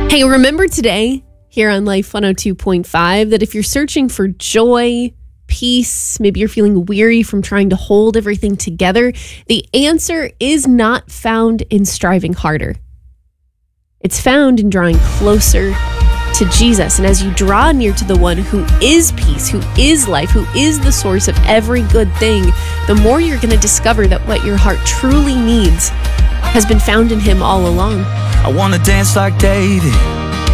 Hey, remember today here on Life 102.5 that if you're searching for joy, peace, maybe you're feeling weary from trying to hold everything together, the answer is not found in striving harder. It's found in drawing closer to Jesus. And as you draw near to the one who is peace, who is life, who is the source of every good thing, the more you're going to discover that what your heart truly needs has been found in him all along. I wanna dance like David,